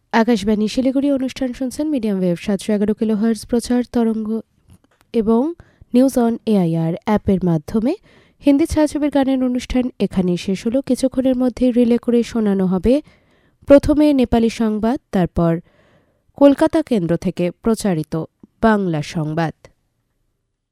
আকাশবাণী শিলিগুড়ি অনুষ্ঠান শুনছেন medium wave 711 kilohertz প্রচার তরঙ্গ এবং নিউজ অন এআইআর অ্যাপের মাধ্যমে হিন্দি ছায়াছবির গানের অনুষ্ঠান এখানেই শেষ হলো। কিছুক্ষণের মধ্যে রিলে করে শোনানো হবে প্রথমে নেপালি সংবাদ, তারপর কলকাতা কেন্দ্র থেকে প্রচারিত বাংলা সংবাদ।